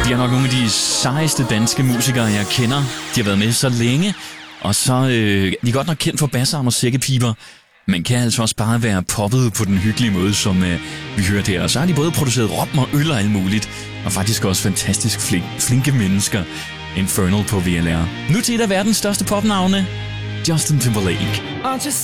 De er nok nogle af de sejeste danske musikere, jeg kender. De har været med så længe, og så de er godt nok kendt for bassarm og sækkepiber, men kan altså også bare være poppet på den hyggelige måde, som vi hørte her. Og så har de både produceret rom og øl og alt muligt, og faktisk også fantastisk flinke mennesker. Infernal på VLR. Nu til et af verdens største popnavne, Justin Timberlake.